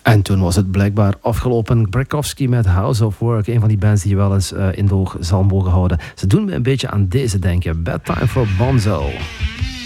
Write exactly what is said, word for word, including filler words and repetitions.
En toen was het blijkbaar afgelopen. Brakowski met House of Work. Een van die bands die je wel eens uh, in de oog zal mogen houden. Ze doen me een beetje aan deze denken. Bad Time for Bonzo.